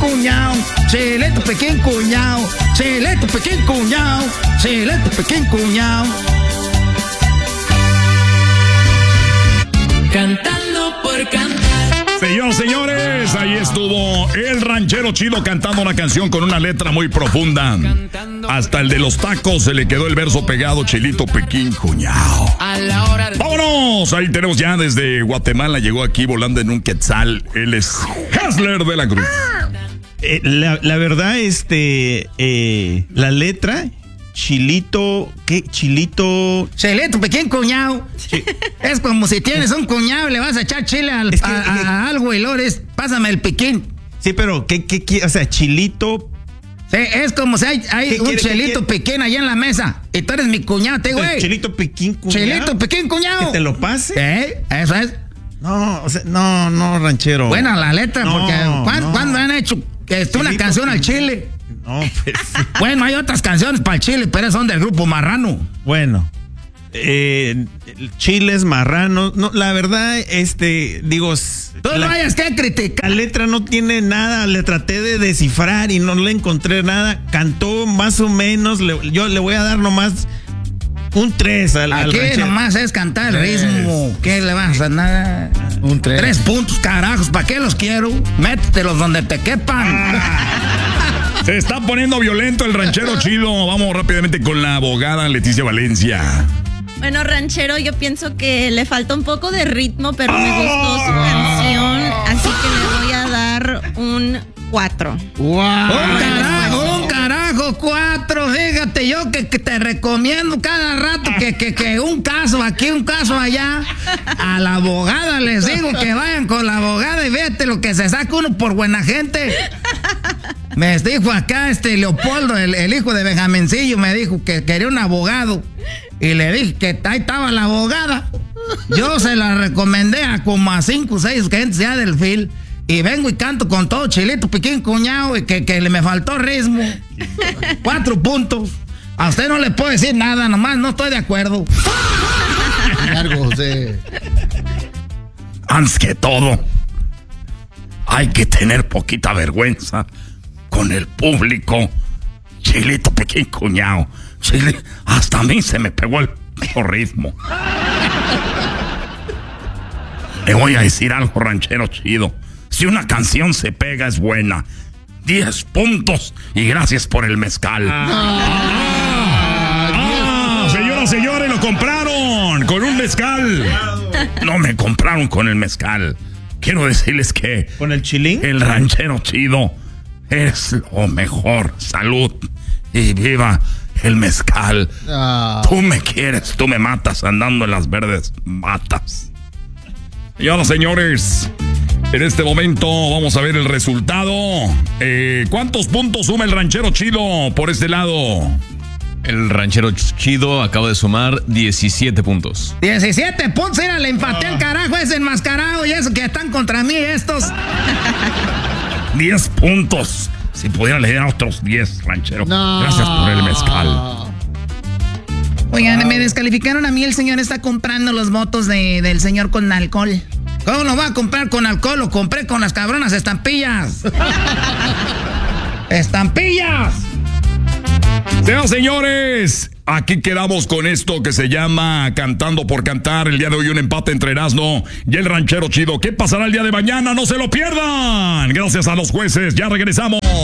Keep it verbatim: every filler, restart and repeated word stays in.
cuñado, chilito pequeño cuñado, chilito pequeño cuñado, chilito pequeño cuñado. Cantando por cantar. Señoras, señores, ahí estuvo el ranchero chido cantando una canción con una letra muy profunda. Hasta el de los tacos se le quedó el verso pegado, chilito pequín cuñao. ¡Vámonos! Ahí tenemos ya desde Guatemala, llegó aquí volando en un quetzal. Él es Hasler de la Cruz. Eh, la, la verdad, este, eh, la letra... Chilito, ¿qué? Chilito... Chilito, pequeño cuñado. Sí. Es como si tienes un cuñado y le vas a echar chile al, es que, a, a, a algo y luego es, pásame el piquín. Sí, pero, ¿qué, qué, qué? O sea, chilito... Sí, es como si hay, hay un chilito pequeño allá en la mesa y tú eres mi cuñado, te güey. Chilito pequín cuñado. Chilito pequín cuñado. ¿Que te lo pase? ¿Eh? Eso es. No, o sea, no, no, ranchero. Buena la letra, no, porque ¿cuándo, no. ¿cuándo han hecho este, una canción al chile? No, pues. Bueno, hay otras canciones para el chile, pero son del grupo Marrano. Bueno, eh, chiles, marranos. No, la verdad, este, digo. Tú la, no hayas que criticar. La letra no tiene nada. Le traté de descifrar y no le encontré nada. Cantó más o menos. Le, yo le voy a dar nomás un tres al, al Aquí ranchero. Nomás es cantar el ritmo. ¿Qué le vas a nada? Un tres. Tres puntos, carajos. ¿Para qué los quiero? Métetelos donde te quepan. Se está poniendo violento el ranchero chido. Vamos rápidamente con la abogada Leticia Valencia. Bueno, ranchero, yo pienso que le falta un poco de ritmo, pero me gustó su canción, así que le voy a dar un cuatro. Wow. Un carajo, un carajo, cuatro. Fíjate, yo que, que te recomiendo cada rato que, que, que un caso aquí, un caso allá. A la abogada les digo que vayan con la abogada y fíjate lo que se saca uno por buena gente. Me dijo acá este Leopoldo, el, el hijo de Benjamincillo, me dijo que quería un abogado. Y le dije que ahí estaba la abogada. Yo se la recomendé a como a cinco o seis gentes ya del fil. Y vengo y canto con todo chilito, piquín, cuñado, y que, que le me faltó ritmo. Cuatro puntos. A usted no le puedo decir nada, nomás no estoy de acuerdo. Largo, José. Antes que todo, hay que tener poquita vergüenza con el público. Chilito pequín cuñado. Chile, hasta a mí se me pegó el ritmo. Le voy a decir algo, ranchero chido. Si una canción se pega es buena. Diez puntos y gracias por el mezcal. Ah, ah, ah, señoras, señores, lo compraron con un mezcal. No me compraron con el mezcal. Quiero decirles que... ¿Con el chilín? El ranchero chido es lo mejor. Salud y viva el mezcal. Ah. Tú me quieres, tú me matas andando en las verdes matas. Señoras, señores, en este momento vamos a ver el resultado. Eh, ¿Cuántos puntos suma el ranchero chido por este lado? El ranchero chido acaba de sumar diecisiete puntos. diecisiete puntos, era, le empaté al carajo ese enmascarado y eso que están contra mí estos. diez puntos. Si pudieran leer a otros diez, ranchero. No. Gracias por el mezcal. Oigan, me descalificaron a mí, el señor está comprando los votos de, del señor con alcohol. ¿Cómo lo va a comprar con alcohol? Lo compré con las cabronas estampillas. ¡Estampillas! Señoras, señores, aquí quedamos con esto que se llama Cantando por Cantar. El día de hoy un empate entre Erasmo y el ranchero chido. ¿Qué pasará el día de mañana? ¡No se lo pierdan! Gracias a los jueces, ya regresamos.